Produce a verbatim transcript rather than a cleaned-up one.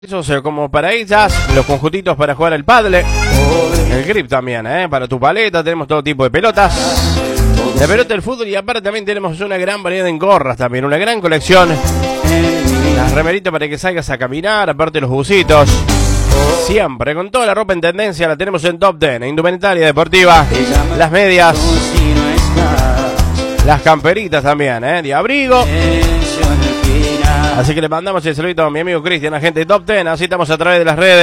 Eso es como para ellas, los conjuntitos para jugar el pádel, el grip también, ¿eh? Para tu paleta tenemos todo tipo de pelotas, de pelota del fútbol, y aparte también tenemos una gran variedad en gorras también, una gran colección, las remeritas para que salgas a caminar, aparte los busitos, siempre con toda la ropa en tendencia la tenemos en Top Ten, indumentaria deportiva, las medias, las camperitas también, ¿eh? De abrigo. Así que le mandamos el saludito a mi amigo Cristian, agente de Top Ten. Así estamos a través de las redes.